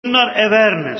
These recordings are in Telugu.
Inner awareness.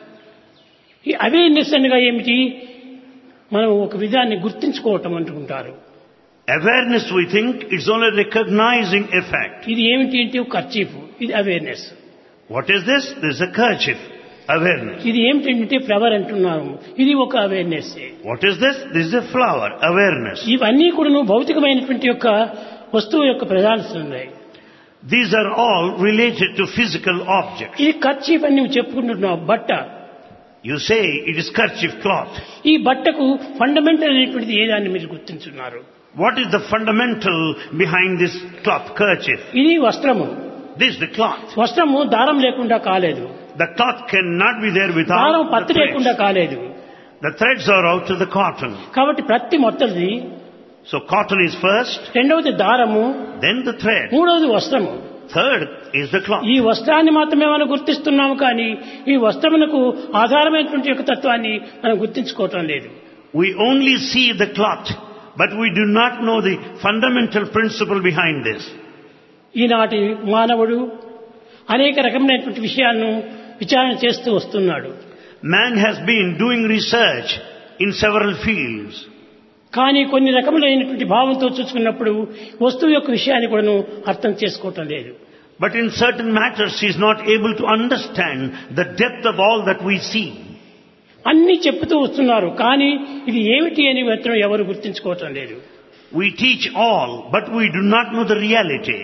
ఈ అవేర్నెస్ అనగా ఏమిటి? మనం ఒక విధాన్ని గుర్తించుకోవటం అంటుంటారు. Awareness, we think, is only recognizing a fact. ఇది ఏమిటి అంటే ఒక కర్చీఫ్, ఇది awareness. What is this? This is a kerchief. Awareness. ఇది ఏమిటంటే ఫ్లవర్ అంటున్నాము, ఇది ఒక awareness. What is this? This is a flower. Awareness. ఇవన్నీ కూడా భౌతికమైనటువంటి యొక్క వస్తువు యొక్క ప్రధానస్తున్నాయి. These are all related to physical objects. ఇది కర్చీఫ్ అని నువ్వు చెప్పుకుంటున్నావు, బట్ట. You say it is kerchief cloth. ఈ బట్టకు ఫండమెంటల్ అనేటువంటిది ఏదాన్ని మీరు గుర్తించున్నారు? What is the fundamental behind this cloth, kerchief? ఇది వస్త్రము. This is the cloth. వస్త్రము దారం లేకుండా కాలేదు, The cloth cannot be there without దారం the పత్తి లేకుండా threads. కాలేదు. The threads are out of the cotton. కాబట్టి ప్రతి మొత్తది, So cotton is first, రెండవది దారము, then the thread. మూడవది వస్త్రము. Third is the cloth. ఈ వస్త్రాన్ని మాత్రమే మనం గుర్తిస్తున్నాము, కానీ ఈ వస్త్రమునకు ఆధారమైనటువంటి యొక్క తత్వాన్ని మనం గుర్తించుకోవటం లేదు. We only see the cloth, but we do not know the fundamental principle behind this. ఈనాటి మానవుడు అనేక రకమైనటువంటి విషయాలను విచారణ చేస్తూ వస్తున్నాడు. Man has been doing research in several fields. కానీ కొన్ని రకములైనటువంటి భావంతో చూసుకున్నప్పుడు వస్తువు యొక్క విషయాన్ని కూడాను అర్థం చేసుకోవటం లేదు. But in certain matters he is not able to understand the depth of all that we see. అన్నీ చెప్తూ వస్తున్నారు, కానీ ఇది ఏమిటి అని మాత్రం ఎవరు గుర్తించుకోవటం లేదు. We teach all, but we do not know the reality.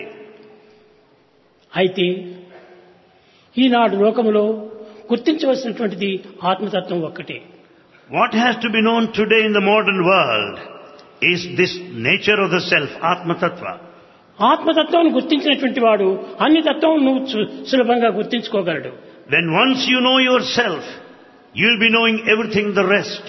అయితే ఈనాడు లోకములో గుర్తించవలసినటువంటిది ఆత్మతత్వం ఒక్కటే. What has to be known today in the modern world is this nature of the self, Atma Tattva. ఆత్మతత్వాన్ని గుర్తించినటువంటి వాడు అన్ని తత్వం నువ్వు సులభంగా గుర్తించుకోగలడు. When once you know yourself, you will be knowing everything the rest.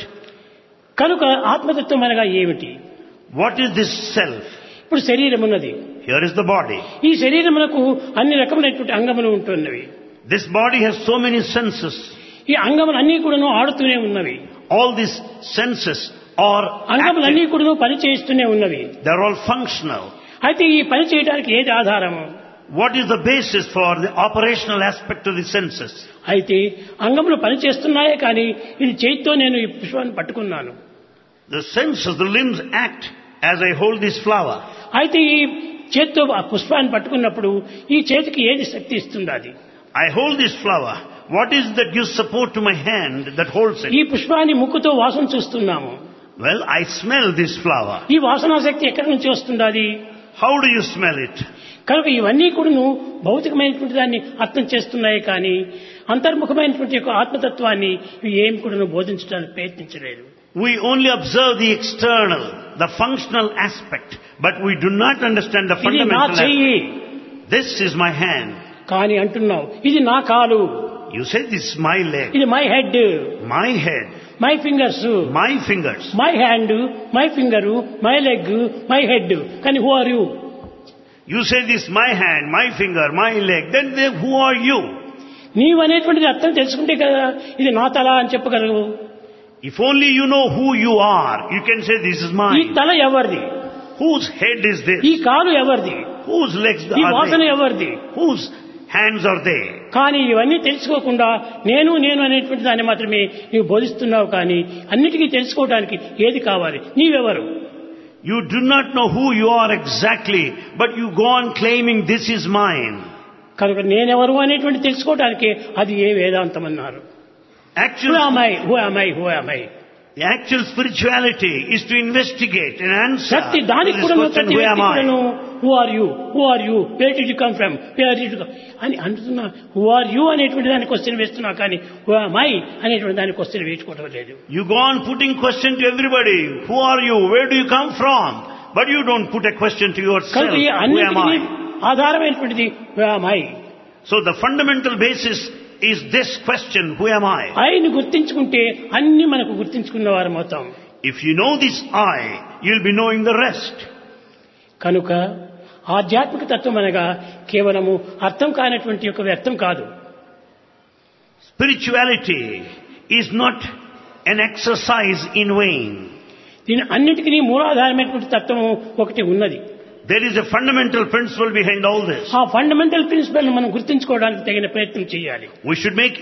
కనుక ఆత్మతత్వం అనగా ఏమిటి? What is this self? ఇప్పుడు శరీరం ఉన్నది. Here is the body. ఈ శరీరమునకు అన్ని రకములైనటువంటి అంగములు ఉంటున్నవి. This body has so many senses. ఈ అంగములన్నీ కూడాను ఆడుతూనే ఉన్నవి. All these senses are అంగములన్నీ active. కూడాను పని చేస్తూనే ఉన్నవి. They are all functional. అయితే ఈ పని చేయడానికి ఏది ఆధారము? What is the basis for the operational aspect of the senses? అయితే అంగములు పని చేస్తున్నాయే, కానీ ఇది చేతితో నేను ఈ పుష్పాన్ని పట్టుకున్నాను. The senses, the limbs act as I hold this flower. అయితే ఈ చేతితో ఆ పుష్పాన్ని పట్టుకున్నప్పుడు ఈ చేతికి ఏది శక్తి ఇస్తుంది? అది I hold this flower. What is that gives support to my hand that holds ఈ it? పుష్పాన్ని ముక్కుతో వాసన చూస్తున్నాము. Well, I smell this flower. ఈ వాసనా శక్తి ఎక్కడి నుంచి వస్తుంది? అది How do you smell it? కనుక ఇవన్నీ కూడాను భౌతికమైనటువంటి దాన్ని అర్థం చేస్తున్నాయి, కానీ అంతర్ముఖమైనటువంటి యొక్క ఆత్మతత్వాన్ని ఇవి ఏం కూడాను బోధించడానికి ప్రయత్నించలేదు. We only observe the external, the functional aspect, but we do not understand the ఇది నా fundamental చెయ్యి aspect. This is my hand. కానీ అంటున్నావు, ఇది నా కాలు, You say this is my leg, ఇది my head, my head, my fingers, my fingers. My hand, my finger, my leg, my head. కానీ who are you? You say this my hand, my finger, my leg. Then who are you? నీవు అనేటువంటిది అర్థం తెలుసుకుంటే కదా ఇది నా తల అని చెప్పగలవు. If only you know who you are, you can say this is ఈ mine. తల ఎవరిది? Whose head is ఈ this? కాలు ఎవరిది? Whose legs ఈ are వాసన they? ఎవరిది? Whose hands are they? కానీ ఇవన్నీ తెలుసుకోకుండా నేను అనేటువంటి దాన్ని మాత్రమే నీవు బోధిస్తున్నావు. కానీ అన్నిటికీ తెలుసుకోవడానికి ఏది కావాలి? నీవెవరు? You do not know who you are exactly, but you go on claiming this is mine. కనుక నేనెవరు అనేటువంటి తెలుసుకోవడానికి అది ఏ వేదాంతం అన్నారు. Who Actual, am I? Who am I? Who am I? the actual spirituality is to investigate and answer ప్రతి to దానికి this కూడా question, ప్రతి who వ్యక్తి am కూడాను I? Who are you, who are you, where did you come from, where did you అని అంటున్నా. హూ ఆర్ యూ అనేటువంటి దాని క్వశ్చన్ వేస్తున్నా, కానీ హూ am I అనేటువంటి దాని క్వశ్చన్ వేసుకోవడం లేదు. You go on putting question to everybody. Who are you? Where do you come from? But you don't put a question to yourself. కనుక ఈ Who am అన్నిటికీ I? ఆధారమైనటువంటిది who am I. So the fundamental basis is this question, who am I? ఆయన్ని గుర్తించుకుంటే అన్ని మనకు గుర్తించుకున్న వారు మొత్తం. If you know this I, you'll be knowing the rest. కనుక ఆధ్యాత్మిక తత్వం అనగా కేవలము అర్థం కానటువంటి యొక్క వ్యర్థం కాదు. Spirituality is not an exercise in vain. దీని అన్నిటికీ మూలాధారమైనటువంటి తత్వము ఒకటి ఉన్నది. There is a fundamental principle behind all this. ఆ ఫండమెంటల్ ప్రిన్సిపల్ మనం గుర్తించుకోవడానికి తగిన ప్రయత్నం చేయాలి. We should make